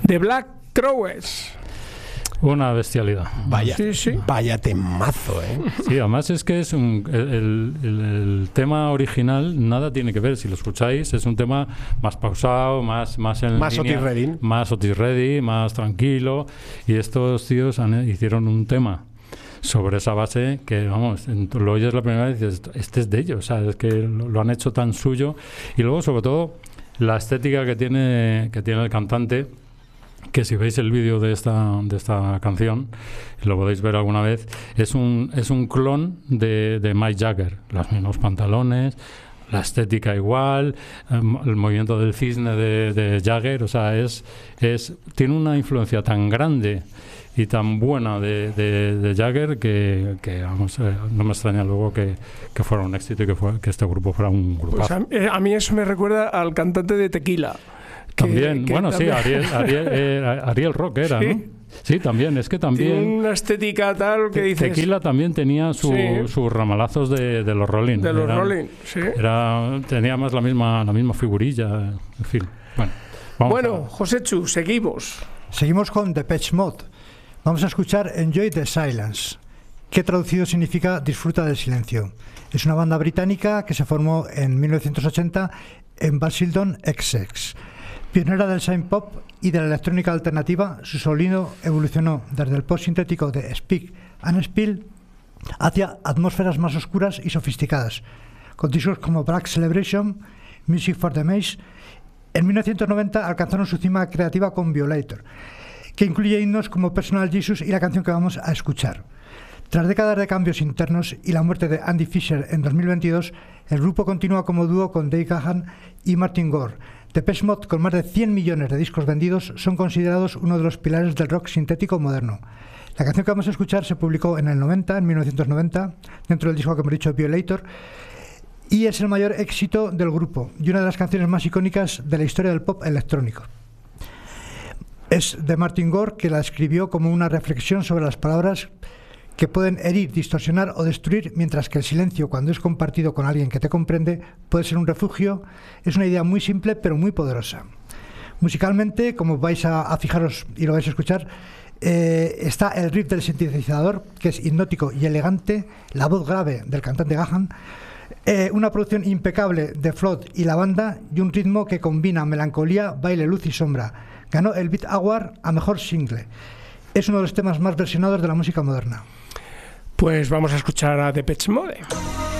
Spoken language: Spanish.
The Black Crowes. Una bestialidad. Vaya, Sí. vaya temazo, ¿eh? Sí, además es que es el tema original nada tiene que ver. Si lo escucháis, es un tema más pausado, más en Más línea, Otis Redding. más Otis Redding, más tranquilo. Y estos tíos hicieron un tema sobre esa base que, vamos, lo oyes la primera vez y dices, este es de ellos, o sea, es que lo han hecho tan suyo. Y luego, sobre todo, la estética que tiene el cantante, que si veis el vídeo de esta canción, lo podéis ver alguna vez, es un clon de Mick Jagger, los mismos pantalones, la estética igual, el movimiento del cisne de Jagger, o sea, tiene una influencia tan grande y tan buena de Jagger que vamos, no me extraña luego que fuera un éxito y que este grupo fuera un grupazo. Pues a mí eso me recuerda al cantante de Tequila. También, bueno, también... sí, Ariel Rock era, sí. ¿no? Sí, también, es que también... Tiene una estética tal que dices... Tequila también tenía sus ramalazos de los Rolling. De los Rolling, sí. Tenía más la misma figurilla, en fin. Bueno, Joséchu, seguimos. Seguimos con Depeche Mode. Vamos a escuchar Enjoy the Silence, que traducido significa Disfruta del silencio. Es una banda británica que se formó en 1980 en Basildon, Essex. Pionera del synth pop y de la electrónica alternativa, su sonido evolucionó desde el pop sintético de Speak and Spill hacia atmósferas más oscuras y sofisticadas, con discos como Black Celebration, Music for the Maze. En 1990 alcanzaron su cima creativa con Violator, que incluye himnos como Personal Jesus y la canción que vamos a escuchar. Tras décadas de cambios internos y la muerte de Andy Fisher en 2022, el grupo continúa como dúo con Dave Gahan y Martin Gore. Depeche Mode, con más de 100 millones de discos vendidos, son considerados uno de los pilares del rock sintético moderno. La canción que vamos a escuchar se publicó en 1990, dentro del disco que hemos dicho, Violator, y es el mayor éxito del grupo y una de las canciones más icónicas de la historia del pop electrónico. Es de Martin Gore, que la escribió como una reflexión sobre las palabras que pueden herir, distorsionar o destruir, mientras que el silencio, cuando es compartido con alguien que te comprende, puede ser un refugio. Es una idea muy simple pero muy poderosa. Musicalmente, como vais a fijaros y lo vais a escuchar, está el riff del sintetizador, que es hipnótico y elegante, la voz grave del cantante Gahan, una producción impecable de Flood y la banda, y un ritmo que combina melancolía, baile, luz y sombra. Ganó el Beat Award a Mejor Single. Es uno de los temas más versionados de la música moderna. Pues vamos a escuchar a Depeche Mode.